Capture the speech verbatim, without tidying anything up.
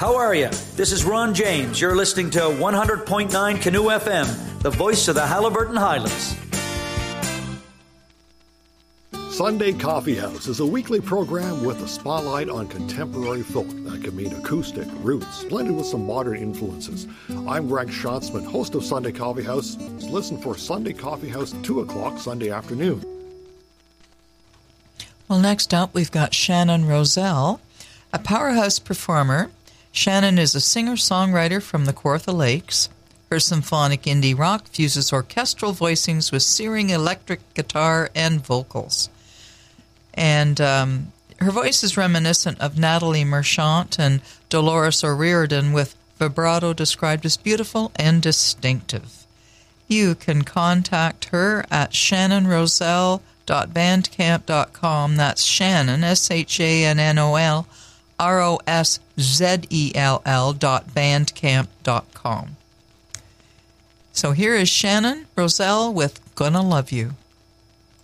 How are you? This is Ron James. You're listening to one hundred point nine Canoe F M, the voice of the Haliburton Highlands. Sunday Coffee House is a weekly program with a spotlight on contemporary folk that can mean acoustic, roots, blended with some modern influences. I'm Greg Schatzman, host of Sunday Coffee House. Listen for Sunday Coffee House, two o'clock Sunday afternoon. Well, next up, we've got Shannon Roselle, a powerhouse performer. Shannon is a singer-songwriter from the Kawartha Lakes. Her symphonic indie rock fuses orchestral voicings with searing electric guitar and vocals. And um, her voice is reminiscent of Natalie Merchant and Dolores O'Riordan, with vibrato described as beautiful and distinctive. You can contact her at shannon roselle dot bandcamp dot com. That's Shannon, S H A N N O L, R O S Z E L L dot bandcamp dot com. So here is Shannon Roselle with Gonna Love You.